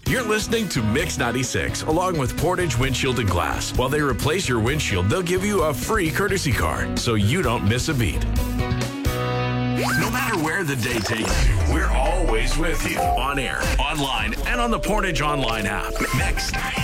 You're listening to Mix 96 along with Portage Windshield and Glass. While they replace your windshield, they'll give you a free courtesy car so you don't miss a beat. No matter where the day takes you, we're always with you. On air, online, and on the Portage Online app. Mix 96.